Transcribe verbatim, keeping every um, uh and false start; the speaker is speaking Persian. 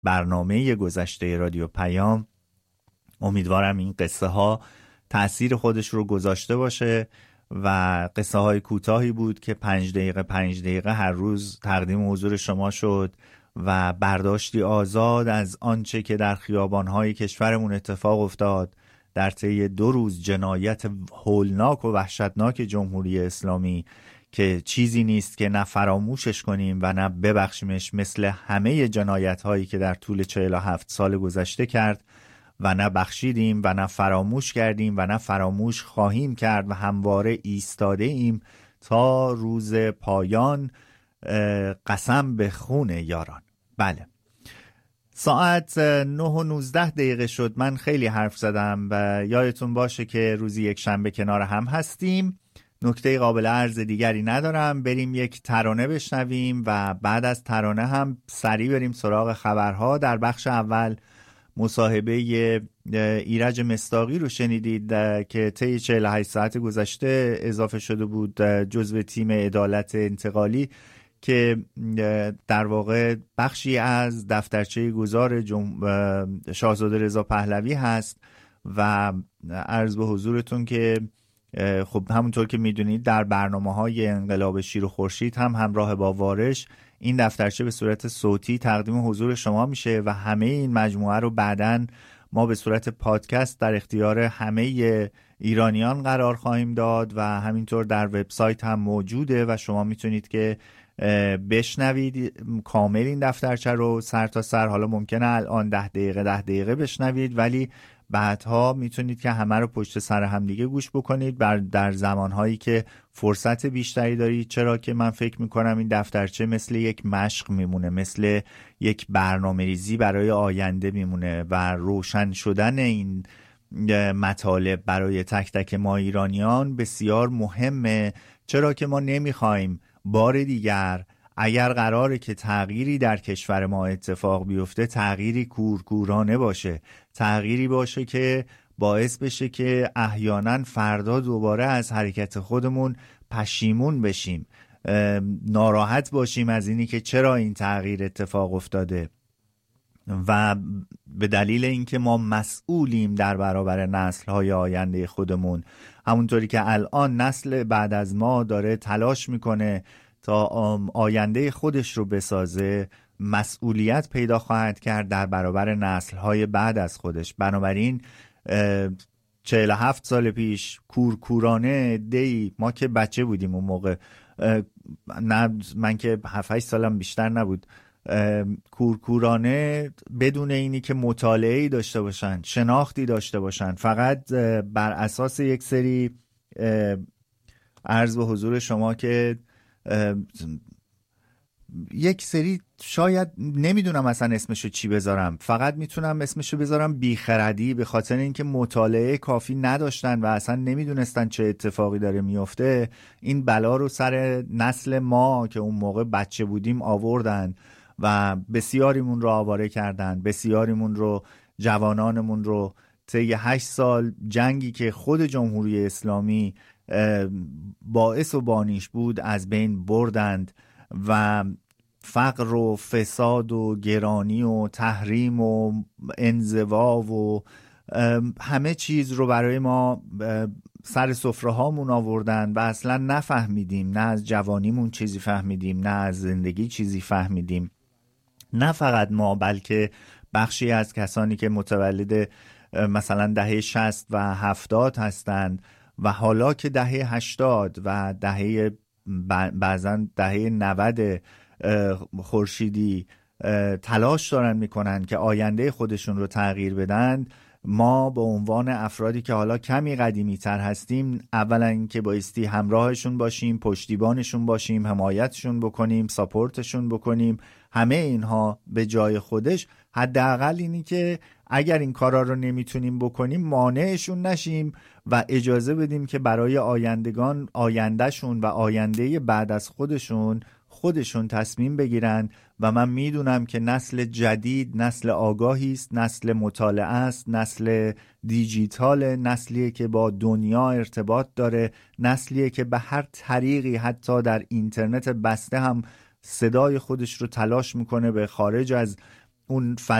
برنامه گذشته رادیو پیام. امیدوارم این قصه ها تأثیر خودش رو گذاشته باشه و قصه های کوتاهی بود که پنج دقیقه پنج دقیقه هر روز تقدیم حضور شما شد و برداشتی آزاد از آنچه که در خیابان‌های کشورمون اتفاق افتاد در طی دو روز جنایت هولناک و وحشتناک جمهوری اسلامی که چیزی نیست که نه فراموشش کنیم و نه ببخشیمش، مثل همه جنایت‌هایی که در طول چهل و هفت سال گذشته کرد و نه بخشیدیم و نه فراموش کردیم و نه فراموش خواهیم کرد و همواره ایستاده ایم تا روز پایان، قسم به خون یاران. بله، ساعت نه و نوزده دقیقه شد. من خیلی حرف زدم و یادتون باشه که روزی یک شنبه کنار هم هستیم. نکته قابل عرض دیگری ندارم، بریم یک ترانه بشنویم و بعد از ترانه هم سریع بریم سراغ خبرها. در بخش اول مصاحبه ایرج مصداقی رو شنیدید که طی چهل و هشت ساعت گذشته اضافه شده بود جزو تیم عدالت انتقالی که در واقع بخشی از دفترچه گذار جم... شاهزاده رضا پهلوی هست و عرض به حضورتون که خب همونطور که میدونید در برنامه‌های انقلاب شیر و خورشید هم همراه با وارش این دفترچه به صورت صوتی تقدیم حضور شما میشه و همه این مجموعه رو بعداً ما به صورت پادکست در اختیار همه ایرانیان قرار خواهیم داد و همینطور در وبسایت هم موجوده و شما میتونید که بشنوید کامل این دفترچه رو سر تا سر. حالا ممکنه الان ده دقیقه ده دقیقه بشنوید ولی بعدها میتونید که همه رو پشت سر هم دیگه گوش بکنید بر در زمانهایی که فرصت بیشتری دارید، چرا که من فکر میکنم این دفترچه مثل یک مشق میمونه، مثل یک برنامه ریزی برای آینده میمونه و روشن شدن این مطالب برای تک تک ما ایرانیان بسیار مهمه، چرا که ما نمیخوایم بار دیگر اگر قراره که تغییری در کشور ما اتفاق بیفته تغییری کورکورانه باشه، تغییری باشه که باعث بشه که احیانا فردا دوباره از حرکت خودمون پشیمون بشیم، ناراحت باشیم از اینی که چرا این تغییر اتفاق افتاده و به دلیل اینکه ما مسئولیم در برابر نسل‌های آینده خودمون. همونطوری که الان نسل بعد از ما داره تلاش میکنه تا آینده خودش رو بسازه، مسئولیت پیدا خواهد کرد در برابر نسل‌های بعد از خودش. بنابراین چهل و هفت سال پیش کورکورانه دی ما که بچه بودیم اون موقع، نه من که هفت هشت سالم بیشتر نبود، کورکورانه بدون اینی که مطالعه‌ای داشته باشن، شناختی داشته باشن، فقط بر اساس یک سری عرض به حضور شما که یک سری شاید نمیدونم اصلا اسمشو چی بذارم، فقط میتونم اسمشو بذارم بیخردی، به خاطر اینکه مطالعه کافی نداشتن و اصلا نمیدونستن چه اتفاقی داره میفته، این بلا رو سر نسل ما که اون موقع بچه بودیم آوردن و بسیاریمون رو آواره کردن، بسیاریمون رو، جوانانمون رو طی هشت سال جنگی که خود جمهوری اسلامی باعث و بانیش بود از بین بردند و فقر و فساد و گرانی و تحریم و انزوا و همه چیز رو برای ما سر سفره هامون آوردن و اصلا نفهمیدیم، نه از جوانیمون چیزی فهمیدیم، نه از زندگی چیزی فهمیدیم. نه فقط ما بلکه بخشی از کسانی که متولد مثلا دهه شصت و هفتاد هستند و حالا که دهه هشتاد و دهه بعضا دهه نود خورشیدی تلاش دارن میکنن که آینده خودشون رو تغییر بدن، ما به عنوان افرادی که حالا کمی قدیمی تر هستیم اولا اینکه بایستی همراهشون باشیم، پشتیبانشون باشیم، حمایتشون بکنیم، ساپورتشون بکنیم. همه اینها به جای خودش، حداقل اینی که اگر این کارا رو نمیتونیم بکنیم مانعشون نشیم و اجازه بدیم که برای آیندگان، آیندهشون و آینده بعد از خودشون خودشون تصمیم بگیرن. و من میدونم که نسل جدید نسل آگاهی است، نسل مطالعه است، نسل دیجیتال، نسلیه که با دنیا ارتباط داره، نسلیه که به هر طریقی حتی در اینترنت بسته هم صدای خودش رو تلاش میکنه به خارج از اون